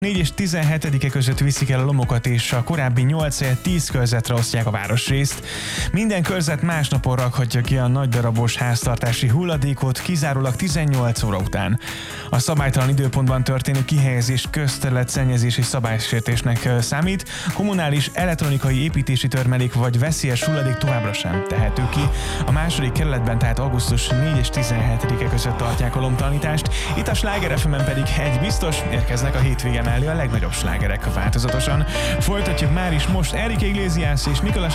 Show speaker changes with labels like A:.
A: 4 és 17-e között viszik el a lomokat, és a korábbi 8 helyett 10 körzetre osztják a városrészt. Minden körzet másnapon rakhatja ki a nagy darabos háztartási hulladékot, kizárólag 18 óra után. A szabálytalan időpontban történő kihelyezés közterületszennyezési szabálysértésnek számít, kommunális elektronikai építési termelék vagy veszélyes hulladék továbbra sem tehető ki. A második kerületben tehát augusztus 4 és 17-e között tartják a lomtalanítást, itt a Sláger FM-en pedig egy biztos, érkeznek a hétvége mellé a legnagyobb slágerek változatosan. Folytatjuk már is most Enrique Iglesias és Nicolas